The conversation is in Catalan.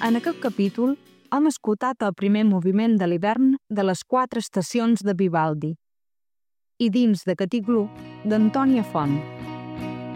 En aquest capítol hem escoltat el primer moviment de l'hivern de les 4 estacions de Vivaldi i dins d'aquest iglú d'Antònia Font.